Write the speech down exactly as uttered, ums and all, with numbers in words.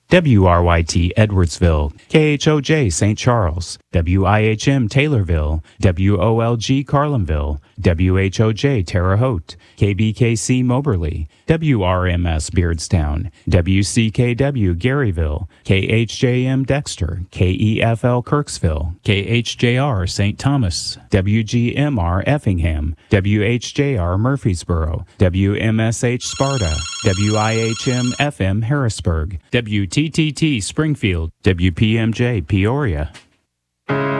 W R Y T Edwardsville, K H O J Saint Charles, W I H M Taylorville, W O L G Carlinville, W H O J Terre Haute, K B K C Moberly, W R M S Beardstown, W C K W Garyville, K H J M Dexter, K E F L Kirksville, K H J R Saint Thomas, W G M R Effingham, W H J R Murfreesboro, W M S H Sparta, W I H M F M Harrisburg, W T T T Springfield, W P M J Peoria.